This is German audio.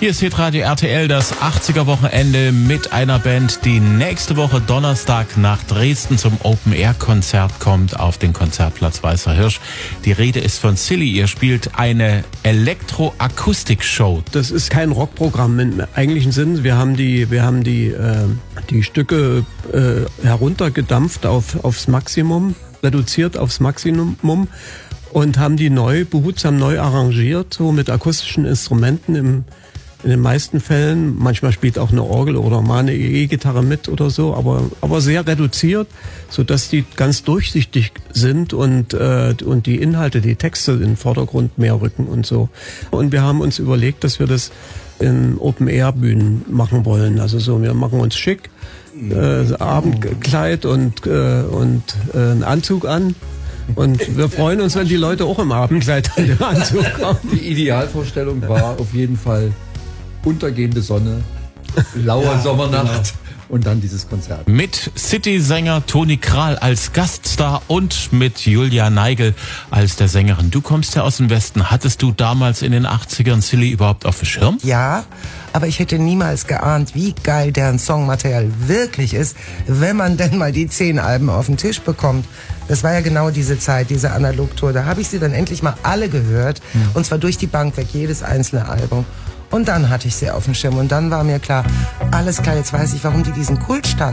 Hier ist Hitradio RTL, das 80er-Wochenende mit einer Band, die nächste Woche Donnerstag nach Dresden zum Open-Air-Konzert kommt auf den Konzertplatz Weißer Hirsch. Die Rede ist von Silly. Ihr spielt eine Elektro-Akustik-Show. Das ist kein Rockprogramm im eigentlichen Sinn. Wir haben die Stücke heruntergedampft aufs Maximum, reduziert aufs Maximum und haben die behutsam neu arrangiert, so mit akustischen Instrumenten in den meisten Fällen. Manchmal spielt auch eine Orgel oder mal eine E-Gitarre mit oder so, aber sehr reduziert, sodass die ganz durchsichtig sind und die Inhalte, die Texte in den Vordergrund mehr rücken und so. Und wir haben uns überlegt, dass wir das in Open-Air-Bühnen machen wollen. Also so, wir machen uns schick, Abendkleid und einen Anzug an. Und wir freuen uns, wenn die Leute auch im Abendkleid und im Anzug kommen. Die Idealvorstellung war auf jeden Fall untergehende Sonne, laue Sommernacht und dann dieses Konzert. Mit City-Sänger Toni Kral als Gaststar und mit Julia Neigel als der Sängerin. Du kommst ja aus dem Westen. Hattest du damals in den 80ern Silly überhaupt auf dem Schirm? Ja, aber ich hätte niemals geahnt, wie geil deren Songmaterial wirklich ist, wenn man denn mal die 10 Alben auf den Tisch bekommt. Das war ja genau diese Zeit, diese Analogtour. Da habe ich sie dann endlich mal alle gehört. Und zwar durch die Bank weg, jedes einzelne Album. Und dann hatte ich sie auf dem Schirm. Und dann war mir klar, alles klar, jetzt weiß ich, warum die diesen Kultstatus